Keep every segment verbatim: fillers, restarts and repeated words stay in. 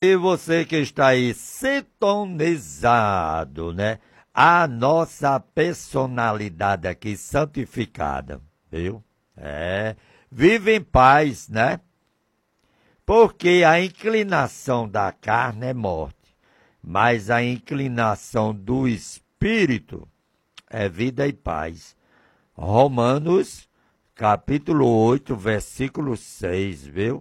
E você que está aí sintonizado, né? A nossa personalidade aqui santificada, viu? É, vive em paz, né? Porque a inclinação da carne é morte, mas a inclinação do espírito é vida e paz. Romanos, capítulo oito, versículo seis, viu?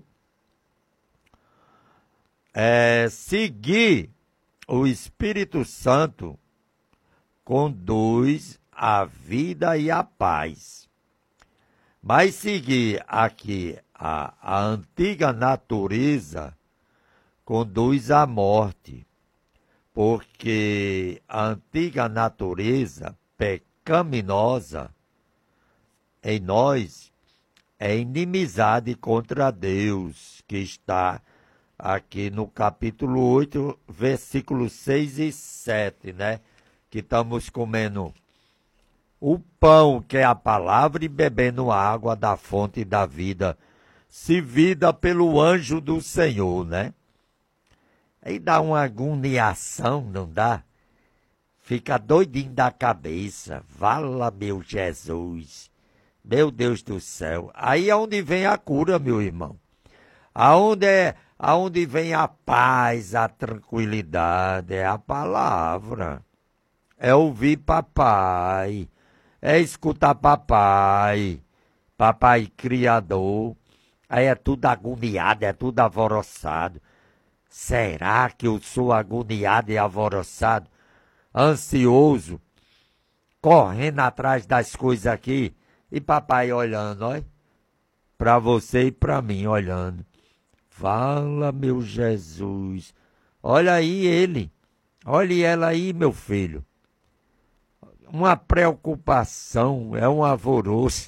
É, seguir o Espírito Santo conduz a vida e a paz. Mas seguir aqui a, a antiga natureza conduz à morte, porque a antiga natureza pecaminosa em nós é inimizade contra Deus, que está aqui no capítulo oito, versículos seis e sete, né? Que estamos comendo o pão, que é a palavra, e bebendo água da fonte da vida, servida pelo anjo do Senhor, né? Aí dá uma agoniação, não dá? Fica doidinho da cabeça. Vala, meu Jesus. Meu Deus do céu. Aí é onde vem a cura, meu irmão. Aonde é, aonde vem a paz, a tranquilidade, é a palavra. É ouvir papai, é escutar papai, papai criador. Aí é tudo agoniado, é tudo alvoroçado. Será que eu sou agoniado e alvoroçado, ansioso, correndo atrás das coisas aqui, e papai olhando, olha, para você e para mim olhando. Fala, meu Jesus, olha aí ele, olhe ela aí, meu filho. Uma preocupação, é um alvoroço.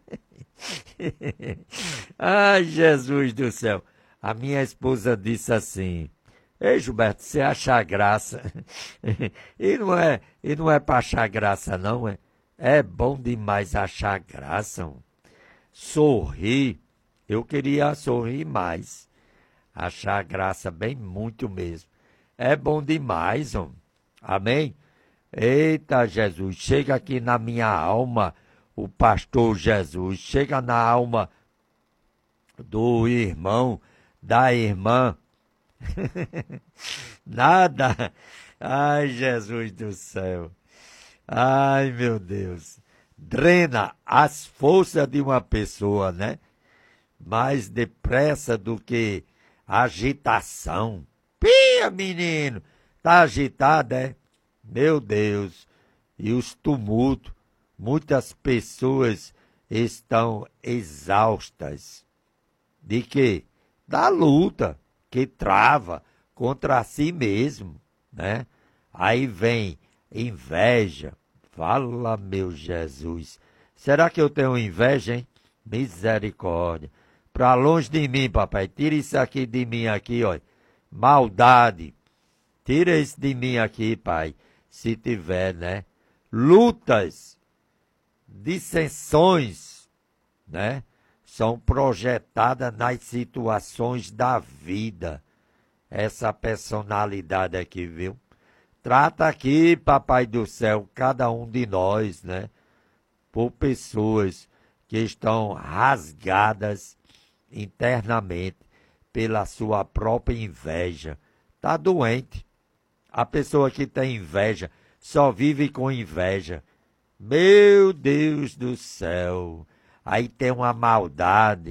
Ai, Jesus do céu. A minha esposa disse assim: ei, Gilberto, você acha graça? E não é, e não é para achar graça, não, é? É bom demais achar graça. Sorrir, eu queria sorrir mais. Achar graça bem muito mesmo. É bom demais, homem. Amém? Eita, Jesus, chega aqui na minha alma, o pastor Jesus, chega na alma do irmão, da irmã. Nada. Ai, Jesus do céu. Ai, meu Deus. Drena as forças de uma pessoa, né? Mais depressa do que agitação. Pia, menino. Tá agitado, é? Meu Deus. E os tumultos. Muitas pessoas estão exaustas. De quê? Da luta que trava contra si mesmo, né? Aí vem inveja. Fala, meu Jesus. Será que eu tenho inveja, hein? Misericórdia. Para longe de mim, papai. Tira isso aqui de mim aqui, ó. Maldade. Tira isso de mim aqui, pai. Se tiver, né? Lutas, dissensões, né? São projetadas nas situações da vida. Essa personalidade aqui, viu? Trata aqui, papai do céu, cada um de nós, né? Por pessoas que estão rasgadas internamente pela sua própria inveja. Está doente. A pessoa que tem inveja só vive com inveja. Meu Deus do céu. Aí tem uma maldade.